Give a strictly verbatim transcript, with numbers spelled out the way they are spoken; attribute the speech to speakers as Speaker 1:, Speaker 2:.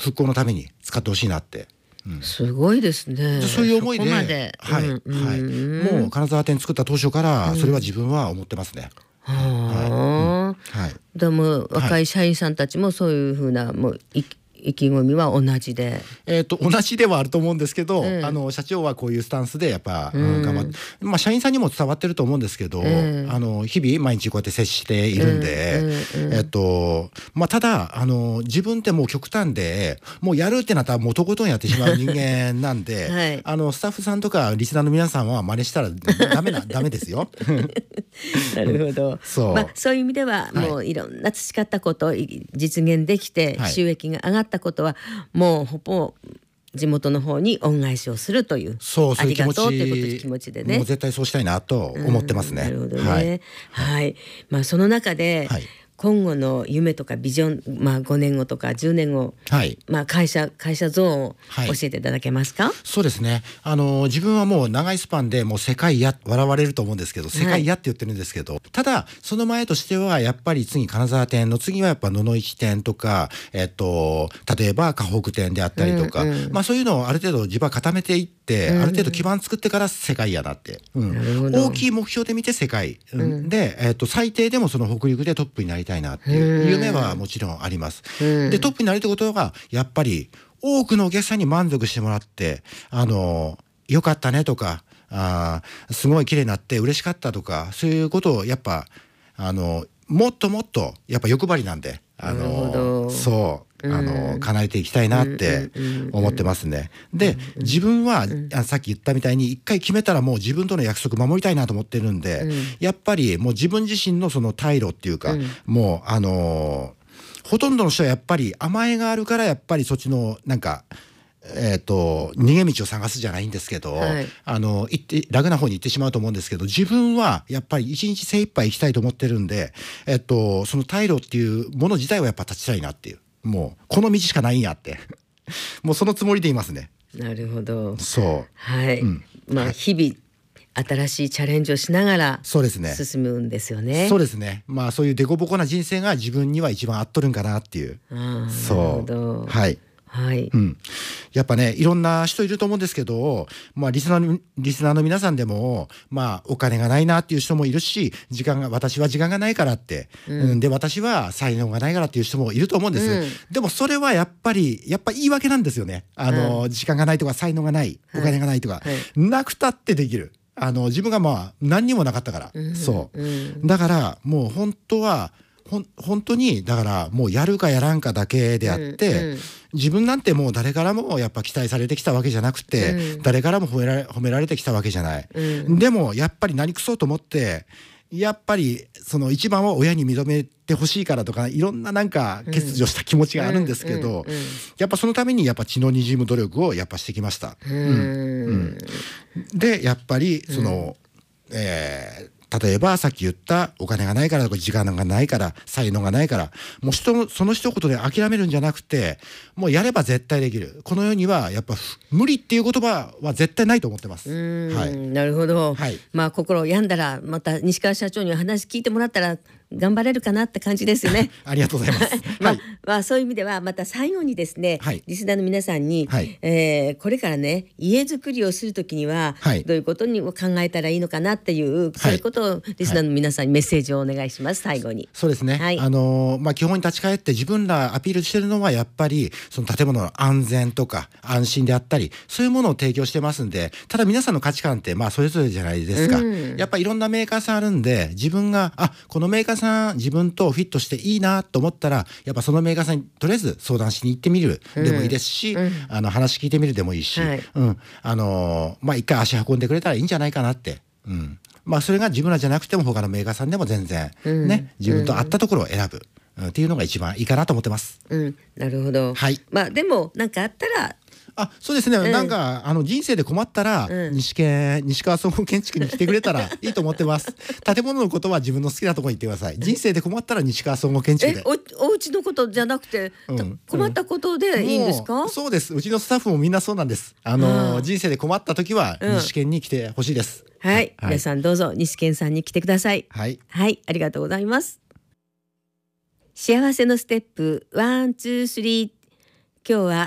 Speaker 1: 復興のために使ってほしいなって、うん、
Speaker 2: すごいですね。
Speaker 1: そういう思いで、
Speaker 2: そこまで、
Speaker 1: はい、
Speaker 2: うん
Speaker 1: はい、もう金沢店作った当初からそれは自分は思ってますね。
Speaker 2: はあ、
Speaker 1: はい、はい、
Speaker 2: でも若い社員さんたちもそういうふうなもうい意気込みは同じで、
Speaker 1: えー、と同じではあると思うんですけど、
Speaker 2: ええ、
Speaker 1: あの社長はこういうスタンスでやっぱ、
Speaker 2: うん
Speaker 1: うん、頑張って、まあ、社員さんにも伝わってると思うんですけど、
Speaker 2: ええ、
Speaker 1: あの日々毎日こうやって接しているんで、
Speaker 2: ええ
Speaker 1: えーとまあ、ただあの自分ってもう極端でもうやるってなったらもうとことんやってしまう人間なんで、
Speaker 2: はい、
Speaker 1: あのスタッフさんとかリスナーの皆さんは真似したらダメなダメですよ。
Speaker 2: なるほど。
Speaker 1: そう、
Speaker 2: まあ、そういう意味では、
Speaker 1: はい、
Speaker 2: もういろんな培ったこと実現できて、
Speaker 1: はい、
Speaker 2: 収益が上がったことはもうほぼ地元の方に恩返しをするという、
Speaker 1: そう、そういう気持ち、
Speaker 2: ありがとうということ気持ちでね、
Speaker 1: もう絶対そうしたいなと思ってますね。
Speaker 2: なるほどね。
Speaker 1: はい、
Speaker 2: はい、まあ、その中で、
Speaker 1: はい、
Speaker 2: 今後の夢とかビジョン、まあ、ごねんごとかじゅうねんご、
Speaker 1: はい、
Speaker 2: まあ、会社会社ゾーンを教えていただけますか？
Speaker 1: はい、そうですね、あの自分はもう長いスパンでもう世界や笑われると思うんですけど、世界やって言ってるんですけど、はい、ただその前としてはやっぱり次金沢店の次はやっぱ野々市店とか、えっと、例えば河北店であったりとか、うんうん、まあ、そういうのをある程度自分は固めていって、うんうん、ある程度基盤作ってから世界やなって、うん、大きい目標で見て世界、うん、で、えっと、最低でもその北陸でトップになりたいなっていう夢はもちろんあります。うん、でトップになるってことはやっぱり多くのお客さんに満足してもらって、あのよかったねとか、あすごい綺麗になって嬉しかったとか、そういうことをやっぱあのもっともっとやっぱ欲張りなんで、あのそうあの、うん、叶えていきたいなって思ってますね。で自分は、うん、さっき言ったみたいに一回決めたらもう自分との約束守りたいなと思ってるんで、うん、やっぱりもう自分自身のその退路っていうか、うん、もうあのほとんどの人はやっぱり甘えがあるからやっぱりそっちのなんかえーと逃げ道を探すじゃないんですけど、はい、あの行って楽な方に行ってしまうと思うんですけど、自分はやっぱり一日精一杯行きたいと思ってるんで、えーとその退路っていうもの自体はやっぱ立ちたいなっていう、もうこの道しかないんやってもうそのつもりでいますね。
Speaker 2: なるほど。
Speaker 1: そう、
Speaker 2: はい、うん、まあ、はい、日々新しいチャレンジをしながら進むんですよね。
Speaker 1: そうですね。まあそういうデコボコな人生が自分には一番合っとるんかなっていう。あ、そう。なるほど。はい。はい、うん、やっぱねいろんな人いると思うんですけど、まあ、リスナーのリスナーの皆さんでも、まあ、お金がないなっていう人もいるし、時間が私は時間がないからって、うんうん、で私は才能がないからっていう人もいると思うんです、うん、でもそれはやっぱりやっぱ言い訳なんですよね。あの、うん、時間がないとか才能がないお金がないとか、はいはい、なくたってできる、あの自分がまあ何にもなかったから、うん、そう、うん、だからもう本当はほん本当にだからもうやるかやらんかだけであって、うんうん、自分なんてもう誰からもやっぱ期待されてきたわけじゃなくて、うん、誰からも褒められ、褒められてきたわけじゃない、うん、でもやっぱり何くそと思ってやっぱりその一番は親に認めてほしいからとかいろんななんか欠如した気持ちがあるんですけど、やっぱそのためにやっぱ血の滲む努力をやっぱしてきました、うんうん、でやっぱりその、うん、えー例えばさっき言ったお金がないからとか時間がないから才能がないからもう人のその一言で諦めるんじゃなくて、もうやれば絶対できる。この世にはやっぱ無理っていう言葉は絶対ないと思ってます。
Speaker 2: うん、
Speaker 1: はい、
Speaker 2: なるほど、
Speaker 1: はい、
Speaker 2: まあ心を病んだらまた西川社長にお話聞いてもらったら頑張れるかなって感じですよね
Speaker 1: ありがとうございます
Speaker 2: まあ、
Speaker 1: はい、
Speaker 2: まあ、そういう意味ではまた最後にですね、はい、リスナーの皆さんに、はい、えー、これからね家づくりをするときには、はい、どういうことに考えたらいいのかなっていう、はい、そういうことをリスナーの皆さんにメッセージをお願いします。最後に
Speaker 1: そうですね、はい、あのーまあ、基本に立ち返って自分らアピールしてるのはやっぱりその建物の安全とか安心であったりそういうものを提供してますんで、ただ皆さんの価値観ってまあそれぞれじゃないですか、うん、やっぱりいろんなメーカーさんあるんで、自分があこのメーカーさん自分とフィットしていいなと思ったらやっぱそのメーカーさんにとりあえず相談しに行ってみるでもいいですし、うん、あの話聞いてみるでもいいし、はい、うん、あのー、まあ一回足運んでくれたらいいんじゃないかなって、うん、まあそれが自分らじゃなくても他のメーカーさんでも全然、うん、ね自分と合ったところを選ぶ、うん、っていうのが一番いいかなと思ってます。
Speaker 2: うん、なるほど、はい、まあでもなんかあったら
Speaker 1: あそうですね、うん、なんかあの人生で困ったら、うん、西県西川総合建築に来てくれたらいいと思ってます建物のことは自分の好きなところに行ってください。人生で困ったら西川総合建築で。
Speaker 2: え お, お家のことじゃなくて、うん、困ったことでいいんですか？
Speaker 1: うん、そうです。うちのスタッフもみんなそうなんです。あのー、人生で困った時は西県に来てほしいです、
Speaker 2: うん、はい、はい、皆さんどうぞ西県さんに来てください。
Speaker 1: はい、
Speaker 2: はい、ありがとうございます。幸せのステップワンツースリー、 今日は